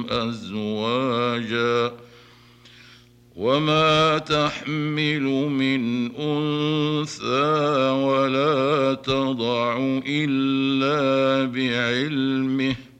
أزواجا وما تحمل من أنثى ولا تضع إلا بعلمه